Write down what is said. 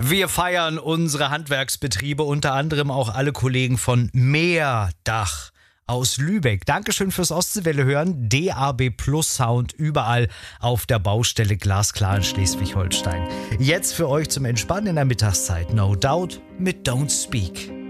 Wir feiern unsere Handwerksbetriebe, unter anderem auch alle Kollegen von Meerdach aus Lübeck. Dankeschön fürs Ostseewelle hören. DAB Plus Sound überall auf der Baustelle, glasklar in Schleswig-Holstein. Jetzt für euch zum Entspannen in der Mittagszeit. No Doubt mit Don't Speak.